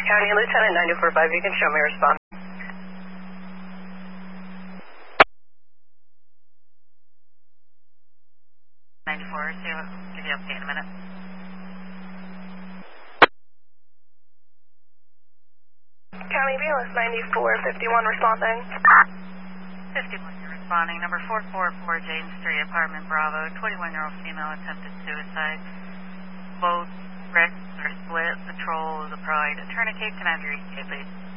County, Lieutenant 945, you can show me response. 94, so I'll give you an update in a minute. County, BLS 9451 responding. 51, you're responding. Number 444 James Street, apartment Bravo. 21-year-old female attempted suicide. Both wrists are split. Patrol of the Pride. Tourniquet, can I have your ETA, please?